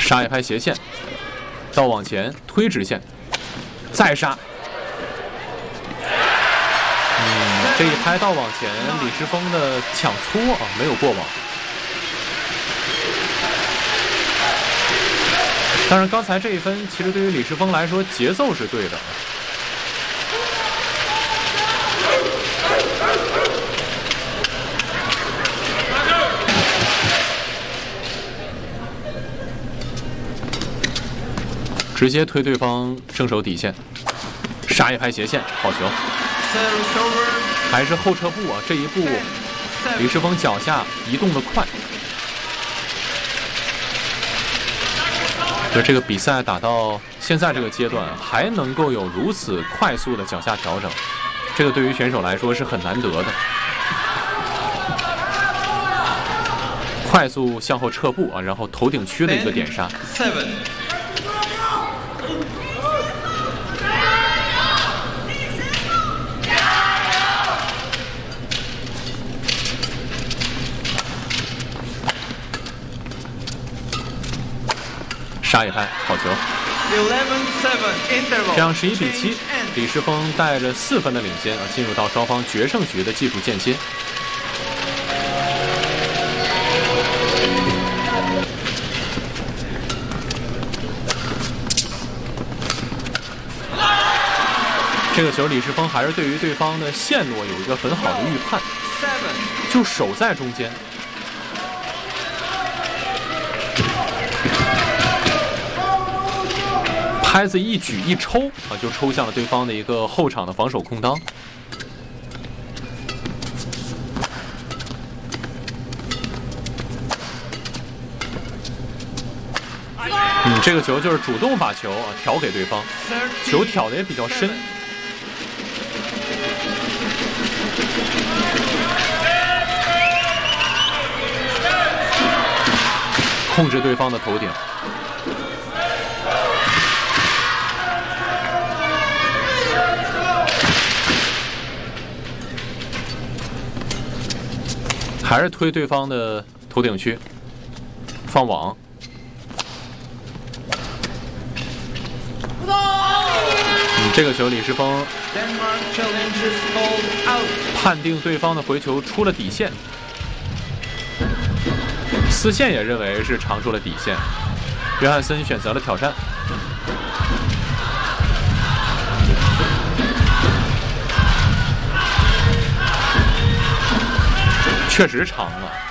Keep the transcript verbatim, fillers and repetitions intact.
杀一拍斜线，倒往前推直线，再杀。嗯，这一拍倒往前，李世峰的抢搓啊没有过网。当然，刚才这一分其实对于李世峰来说节奏是对的。 直接推对方正手底线，杀一拍斜线，好球！还是后撤步啊，这一步李世峰脚下移动的快。就这个比赛打到现在这个阶段，还能够有如此快速的脚下调整，这个对于选手来说是很难得的。快速向后撤步啊，然后头顶区的一个点杀。 杀一拍，好球！这样十一比七，李世峰带着四分的领先啊，进入到双方决胜局的技术间歇。这个球，李世峰还是对于对方的线路有一个很好的预判，就守在中间。 拍子一举一抽啊，就抽向了对方的一个后场的防守空当。嗯，这个球就是主动把球啊挑给对方，球挑的也比较深。控制对方的头顶。 还是推对方的头顶区，放网。嗯，这个球李世峰判定对方的回球出了底线，司线也认为是长出了底线，约翰森选择了挑战。 确实长了。